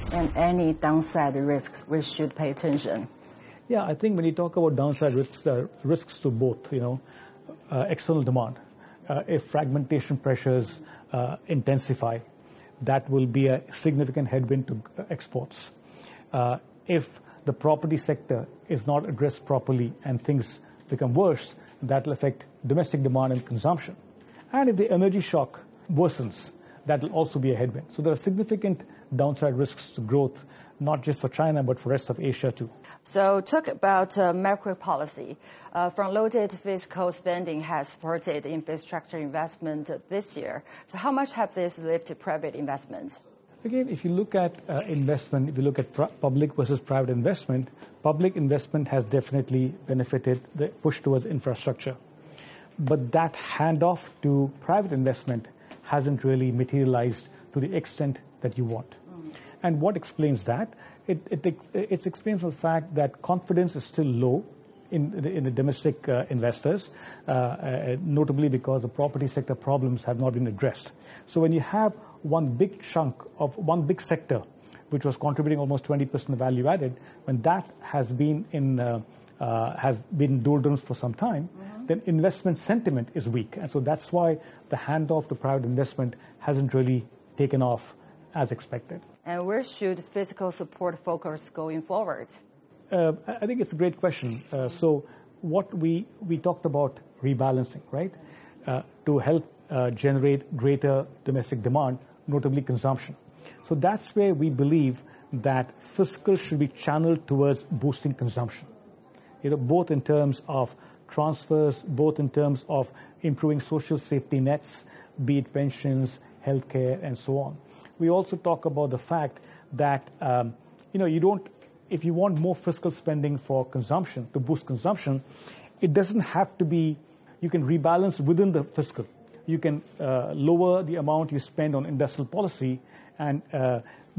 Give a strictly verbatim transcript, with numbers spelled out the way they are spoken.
and any downside risks we should pay attention? Yeah, I think when you talk about downside risks, there are risks to both, you know, uh, external demand. Uh, if fragmentation pressures uh, intensify, that will be a significant headwind to exports. Uh, if the property sector is not addressed properly and things become worse, that will affect domestic demand and consumption. And if the energy shock worsens, that will also be a headwind. So there are significant downside risks to growth, not just for China, but for the rest of Asia too. So talk about uh, macro policy. Uh, front-loaded fiscal spending has supported infrastructure investment this year. So how much have this lifted private investment? Again, if you look at uh, investment, if you look at pr- public versus private investment, public investment has definitely benefited the push towards infrastructure. But that handoff to private investment hasn't really materialized to the extent that you want. Mm. And what explains that? It, it, it explains the fact that confidence is still low in the, in the domestic uh, investors, uh, uh, notably because the property sector problems have not been addressed. So when you have one big chunk of one big sector, which was contributing almost twenty percent of value added, when that has been in uh, uh, has been doldrums for some time, mm-hmm. then investment sentiment is weak, and so that's why the handoff to private investment hasn't really taken off as expected. And where should fiscal support focus going forward? Uh, I think it's a great question. Uh, so what we we talked about rebalancing, right, uh, to help uh, generate greater domestic demand, notably consumption. So that's where we believe that fiscal should be channeled towards boosting consumption, you know, both in terms of transfers, both in terms of improving social safety nets, be it pensions, healthcare, and so on. We also talk about the fact that, um, you know, you don't, if you want more fiscal spending for consumption, to boost consumption, it doesn't have to be, you can rebalance within the fiscal. You can uh, lower the amount you spend on industrial policy and uh,